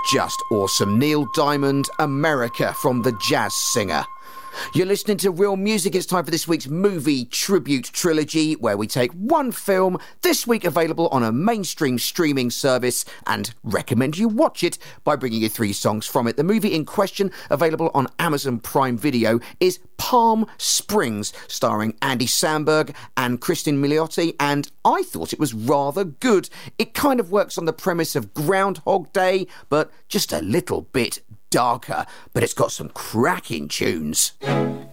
Just awesome. Neil Diamond, America, from The Jazz Singer. You're listening to Real Music. It's time for this week's movie tribute trilogy, where we take one film, this week available on a mainstream streaming service, and recommend you watch it by bringing you 3 songs from it. The movie in question, available on Amazon Prime Video, is Palm Springs, starring Andy Samberg and Kristen Milioti, and I thought it was rather good. It kind of works on the premise of Groundhog Day, but just a little bit darker, but it's got some cracking tunes.